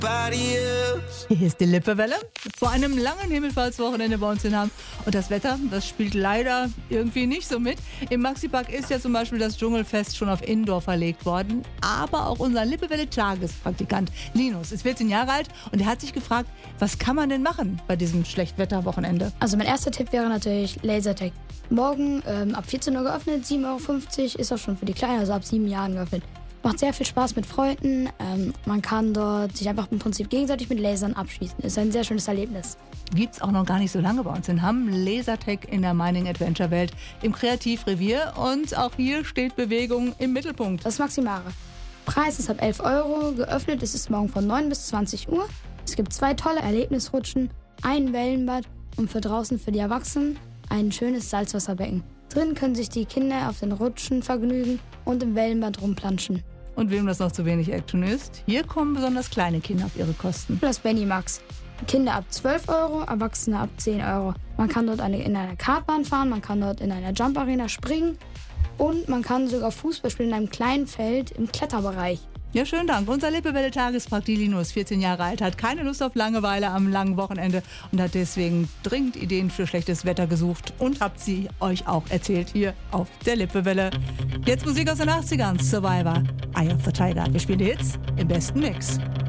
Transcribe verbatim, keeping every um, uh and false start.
Hier ist die Lippewelle vor einem langen Himmelfahrtswochenende bei uns in Hamm. Und das Wetter, das spielt leider irgendwie nicht so mit. Im Maxipark ist ja zum Beispiel das Dschungelfest schon auf Indoor verlegt worden. Aber auch unser Lippewelle-Tagespraktikant Linus ist vierzehn Jahre alt und er hat sich gefragt, was kann man denn machen bei diesem Schlechtwetterwochenende? Also mein erster Tipp wäre natürlich Lasertag. Morgen ähm, ab vierzehn Uhr geöffnet, sieben Euro fünfzig, ist auch schon für die Kleinen, also ab sieben Jahren geöffnet. Macht sehr viel Spaß mit Freunden. Ähm, man kann dort sich einfach im Prinzip gegenseitig mit Lasern abschießen. Ist ein sehr schönes Erlebnis. Gibt's auch noch gar nicht so lange bei uns in Hamm. Lasertag in der Mining-Adventure-Welt im Kreativrevier. Und auch hier steht Bewegung im Mittelpunkt. Das Maximale. Preis ist ab elf Euro. Geöffnet ist es morgen von neun bis zwanzig Uhr. Es gibt zwei tolle Erlebnisrutschen, ein Wellenbad und für draußen für die Erwachsenen ein schönes Salzwasserbecken. Drin können sich die Kinder auf den Rutschen vergnügen und im Wellenbad rumplanschen. Und wem das noch zu wenig Action ist, hier kommen besonders kleine Kinder auf ihre Kosten. Das Benny-Max. Kinder ab zwölf Euro, Erwachsene ab zehn Euro. Man kann dort eine, in einer Kartbahn fahren, man kann dort in einer Jump-Arena springen und man kann sogar Fußball spielen in einem kleinen Feld im Kletterbereich. Ja, schönen Dank. Unser Lippewelle-Tagespraktikant Linus, vierzehn Jahre alt, hat keine Lust auf Langeweile am langen Wochenende und hat deswegen dringend Ideen für schlechtes Wetter gesucht und habt sie euch auch erzählt hier auf der Lippewelle. Jetzt Musik aus den achtzigern, Survivor, Eye of the Tiger. Wir spielen die Hits im besten Mix.